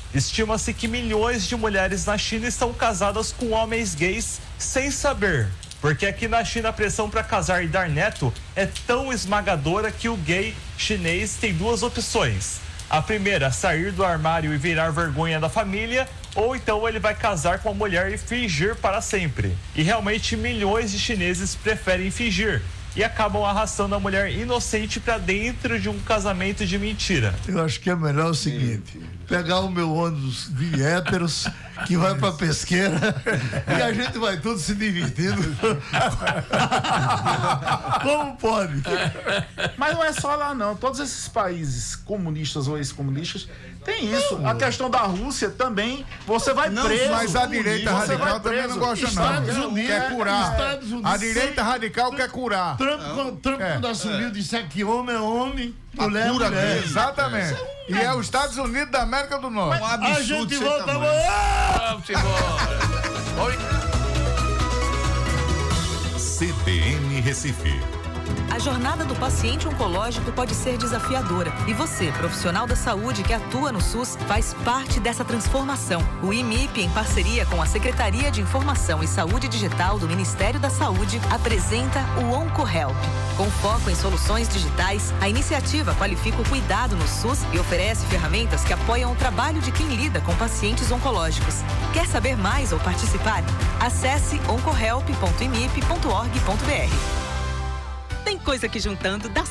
Estima-se que milhões de mulheres na China estão casadas com homens gays sem saber. Porque aqui na China a pressão para casar e dar neto é tão esmagadora que o gay chinês tem duas opções. A primeira, sair do armário e virar vergonha da família, ou então ele vai casar com a mulher e fingir para sempre. E realmente milhões de chineses preferem fingir e acabam arrastando a mulher inocente para dentro de um casamento de mentira. Eu acho que é melhor o seguinte: pegar o meu ônibus de héteros que vai pra pesqueira e a gente vai todos se divertindo. Como pode? Mas não é só lá não, todos esses países comunistas ou ex-comunistas tem isso. A questão da Rússia também, você vai preso. Mas a direita radical também não gosta não. Estados Unidos, Quer curar. Estados Unidos, A direita radical quer curar. Trump quando assumiu, disse que homem é homem, mulher é mulher. Exatamente. E é os Estados Unidos da América do Norte. A gente volta amanhã. Vamos embora. CBN Recife. A jornada do paciente oncológico pode ser desafiadora e você, profissional da saúde que atua no SUS, faz parte dessa transformação. O IMIP, em parceria com a Secretaria de Informação e Saúde Digital do Ministério da Saúde, apresenta o OncoHelp. Com foco em soluções digitais, a iniciativa qualifica o cuidado no SUS e oferece ferramentas que apoiam o trabalho de quem lida com pacientes oncológicos. Quer saber mais ou participar? Acesse oncohelp.imip.org.br. Tem coisa que juntando dá